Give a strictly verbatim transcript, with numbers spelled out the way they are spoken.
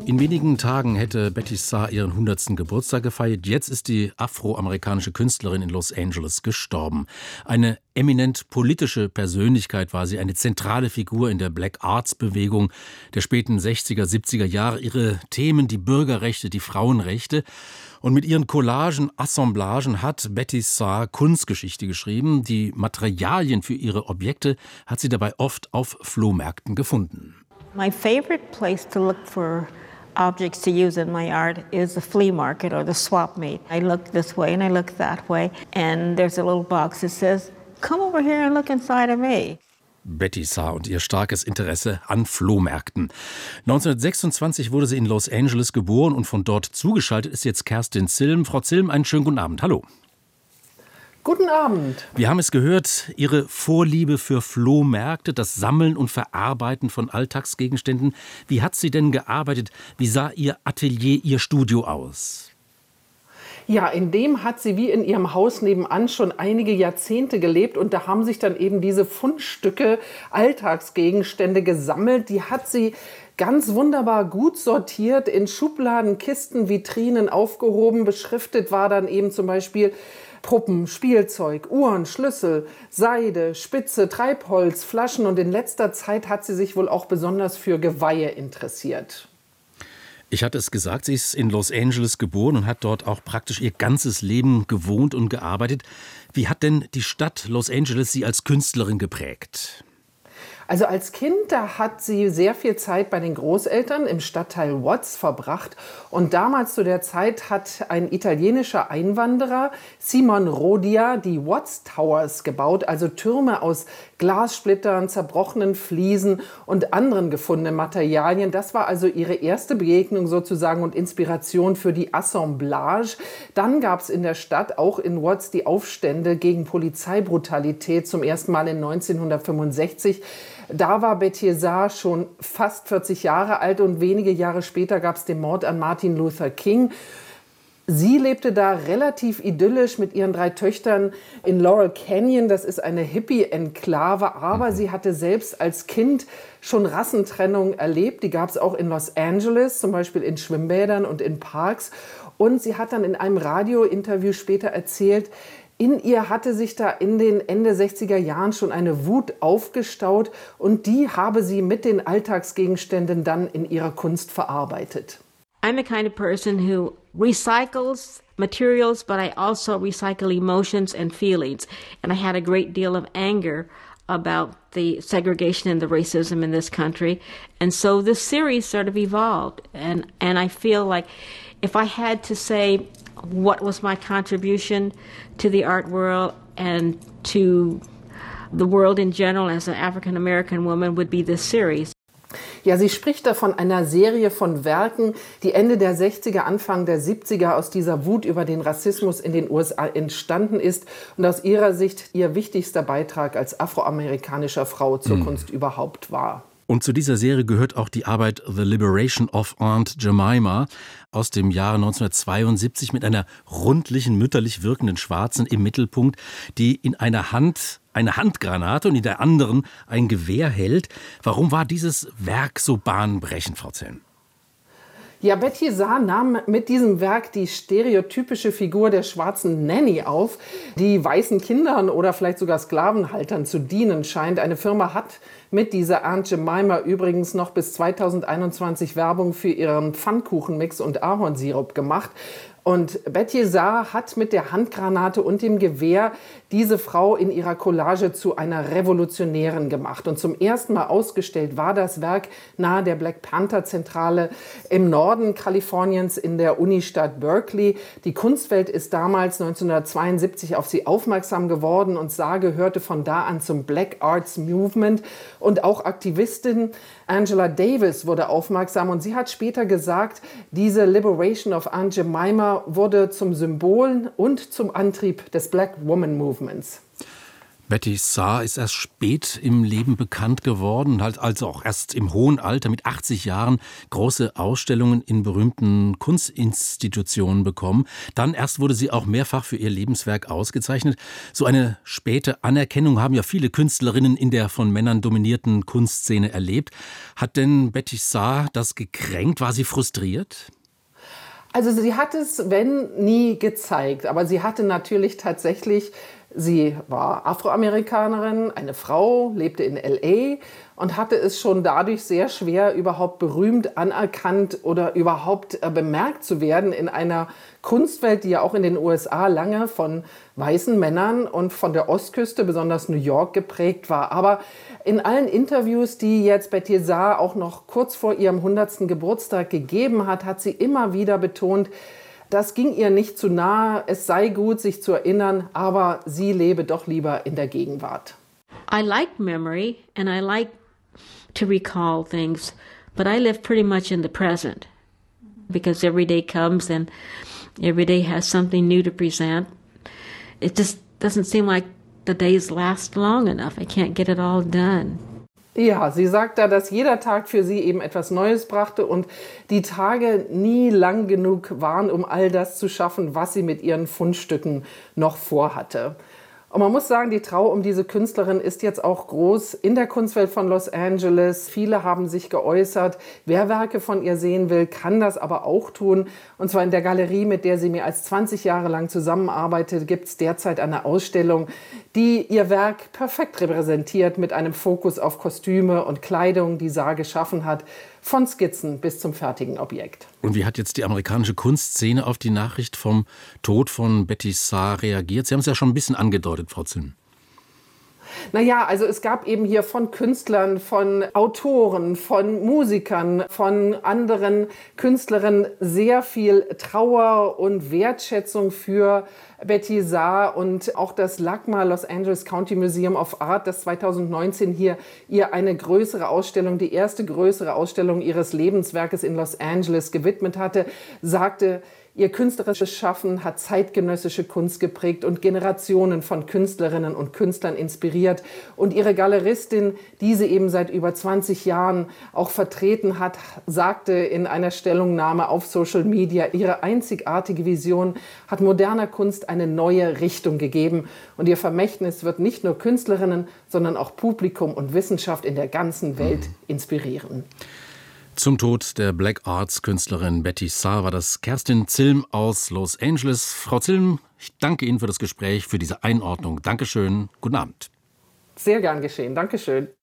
In wenigen Tagen hätte Betty Saar ihren hundertsten Geburtstag gefeiert. Jetzt ist die afroamerikanische Künstlerin in Los Angeles gestorben. Eine eminent politische Persönlichkeit war sie, eine zentrale Figur in der Black Arts Bewegung der späten sechziger, siebziger Jahre. Ihre Themen, die Bürgerrechte, die Frauenrechte. Und mit ihren Collagen, Assemblagen hat Betty Saar Kunstgeschichte geschrieben. Die Materialien für ihre Objekte hat sie dabei oft auf Flohmärkten gefunden. My favorite place to look for objects to use in my art is the flea market or the swap meet. I look this way and I look that way, and there's a little box that says, "Come over here and look inside of me." Betty Saar und ihr starkes Interesse an Flohmärkten. neunzehnhundertsechsundzwanzig wurde sie in Los Angeles geboren und von dort zugeschaltet ist jetzt Kerstin Zilm. Frau Zilm, einen schönen guten Abend. Hallo. Guten Abend. Wir haben es gehört, Ihre Vorliebe für Flohmärkte, das Sammeln und Verarbeiten von Alltagsgegenständen. Wie hat sie denn gearbeitet? Wie sah Ihr Atelier, Ihr Studio aus? Ja, in dem hat sie wie in ihrem Haus nebenan schon einige Jahrzehnte gelebt und da haben sich dann eben diese Fundstücke, Alltagsgegenstände gesammelt. Die hat sie ganz wunderbar gut sortiert, in Schubladen, Kisten, Vitrinen aufgehoben. Beschriftet war dann eben zum Beispiel Puppen, Spielzeug, Uhren, Schlüssel, Seide, Spitze, Treibholz, Flaschen und in letzter Zeit hat sie sich wohl auch besonders für Geweihe interessiert. Ich hatte es gesagt, sie ist in Los Angeles geboren und hat dort auch praktisch ihr ganzes Leben gewohnt und gearbeitet. Wie hat denn die Stadt Los Angeles sie als Künstlerin geprägt? Also als Kind, da hat sie sehr viel Zeit bei den Großeltern im Stadtteil Watts verbracht. Und damals zu der Zeit hat ein italienischer Einwanderer, Simon Rodia, die Watts Towers gebaut, also Türme aus Glassplittern, zerbrochenen Fliesen und anderen gefundenen Materialien. Das war also ihre erste Begegnung sozusagen und Inspiration für die Assemblage. Dann gab es in der Stadt, auch in Watts, die Aufstände gegen Polizeibrutalität zum ersten Mal in neunzehnhundertfünfundsechzig. Da war Betty Saar schon fast vierzig Jahre alt und wenige Jahre später gab es den Mord an Martin Luther King. Sie lebte da relativ idyllisch mit ihren drei Töchtern in Laurel Canyon. Das ist eine Hippie-Enklave, aber sie hatte selbst als Kind schon Rassentrennung erlebt. Die gab es auch in Los Angeles, zum Beispiel in Schwimmbädern und in Parks. Und sie hat dann in einem Radiointerview später erzählt, in ihr hatte sich da in den Ende sechziger Jahren schon eine Wut aufgestaut und die habe sie mit den Alltagsgegenständen dann in ihrer Kunst verarbeitet. I'm the kind of person who recycles materials, but I also recycle emotions and feelings. And I had a great deal of anger about the segregation and the racism in this country. And so this series sort of evolved. And, and I feel like if I had to say what was my contribution to the art world and to the world in general as an African-American woman would be this series. Ja, sie spricht da von einer Serie von Werken, die Ende der sechziger, Anfang der siebziger aus dieser Wut über den Rassismus in den U S A entstanden ist und aus ihrer Sicht ihr wichtigster Beitrag als afroamerikanischer Frau zur mhm. Kunst überhaupt war. Und zu dieser Serie gehört auch die Arbeit The Liberation of Aunt Jemima aus dem Jahre neunzehnhundertzweiundsiebzig mit einer rundlichen, mütterlich wirkenden Schwarzen im Mittelpunkt, die in einer Hand eine Handgranate und in der anderen ein Gewehr hält. Warum war dieses Werk so bahnbrechend, Frau Zilm? Ja, Betty Saar nahm mit diesem Werk die stereotypische Figur der schwarzen Nanny auf, die weißen Kindern oder vielleicht sogar Sklavenhaltern zu dienen scheint. Eine Firma hat mit dieser Aunt Jemima übrigens noch bis zweitausendeinundzwanzig Werbung für ihren Pfannkuchenmix und Ahornsirup gemacht. Und Betty Saar hat mit der Handgranate und dem Gewehr diese Frau in ihrer Collage zu einer Revolutionärin gemacht. Und zum ersten Mal ausgestellt war das Werk nahe der Black Panther Zentrale im Norden Kaliforniens in der Unistadt Berkeley. Die Kunstwelt ist damals neunzehnhundertzweiundsiebzig auf sie aufmerksam geworden und Saar gehörte von da an zum Black Arts Movement. Und auch Aktivistin Angela Davis wurde aufmerksam und sie hat später gesagt, diese Liberation of Aunt Jemima wurde zum Symbol und zum Antrieb des Black Woman Movements. Betty Saar ist erst spät im Leben bekannt geworden, hat also auch erst im hohen Alter mit achtzig Jahren große Ausstellungen in berühmten Kunstinstitutionen bekommen. Dann erst wurde sie auch mehrfach für ihr Lebenswerk ausgezeichnet. So eine späte Anerkennung haben ja viele Künstlerinnen in der von Männern dominierten Kunstszene erlebt. Hat denn Betty Saar das gekränkt? War sie frustriert? Also sie hat es, wenn, nie gezeigt. Aber sie hatte natürlich tatsächlich, sie war Afroamerikanerin, eine Frau, lebte in L A und hatte es schon dadurch sehr schwer, überhaupt berühmt, anerkannt oder überhaupt äh, bemerkt zu werden in einer Kunstwelt, die ja auch in den U S A lange von weißen Männern und von der Ostküste, besonders New York, geprägt war. Aber in allen Interviews, die jetzt Betty Saar auch noch kurz vor ihrem hundertsten Geburtstag gegeben hat, hat sie immer wieder betont, das ging ihr nicht zu nahe, es sei gut, sich zu erinnern, aber sie lebe doch lieber in der Gegenwart. I like memory and I like to recall things, but I live pretty much in the present because every day comes and every day has something new to present. It just doesn't seem like the days last long enough. I can't get it all done. Ja, sie sagt da, dass jeder Tag für sie eben etwas Neues brachte und die Tage nie lang genug waren, um all das zu schaffen, was sie mit ihren Fundstücken noch vorhatte. Und man muss sagen, die Trauer um diese Künstlerin ist jetzt auch groß in der Kunstwelt von Los Angeles. Viele haben sich geäußert. Wer Werke von ihr sehen will, kann das aber auch tun. Und zwar in der Galerie, mit der sie mehr als zwanzig Jahre lang zusammenarbeitet, gibt es derzeit eine Ausstellung, die ihr Werk perfekt repräsentiert mit einem Fokus auf Kostüme und Kleidung, die Saar geschaffen hat, von Skizzen bis zum fertigen Objekt. Und wie hat jetzt die amerikanische Kunstszene auf die Nachricht vom Tod von Betty Saar reagiert? Sie haben es ja schon ein bisschen angedeutet, Frau Zilm. Naja, also es gab eben hier von Künstlern, von Autoren, von Musikern, von anderen Künstlerinnen sehr viel Trauer und Wertschätzung für Betty Saar und auch das LACMA, Los Angeles County Museum of Art, das zweitausendneunzehn hier ihr eine größere Ausstellung, die erste größere Ausstellung ihres Lebenswerkes in Los Angeles gewidmet hatte, sagte, ihr künstlerisches Schaffen hat zeitgenössische Kunst geprägt und Generationen von Künstlerinnen und Künstlern inspiriert. Und ihre Galeristin, die sie eben seit über zwanzig Jahren auch vertreten hat, sagte in einer Stellungnahme auf Social Media, ihre einzigartige Vision hat moderner Kunst eine neue Richtung gegeben. Und ihr Vermächtnis wird nicht nur Künstlerinnen, sondern auch Publikum und Wissenschaft in der ganzen Welt inspirieren. Zum Tod der Black Arts Künstlerin Betty Saar war das Kerstin Zilm aus Los Angeles. Frau Zilm, ich danke Ihnen für das Gespräch, für diese Einordnung. Dankeschön, guten Abend. Sehr gern geschehen, Dankeschön.